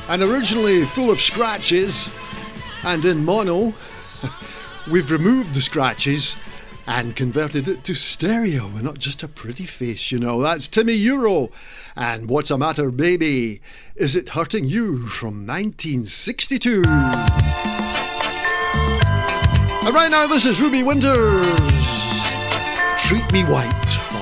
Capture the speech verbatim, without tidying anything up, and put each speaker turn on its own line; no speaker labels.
And originally full of scratches and in mono, we've removed the scratches and converted it to stereo, and not just a pretty face, you know. That's Timmy Euro and What's a Matter Baby, Is It Hurting You, from nineteen sixty-two. And right now this is Ruby Winters, Treat Me White.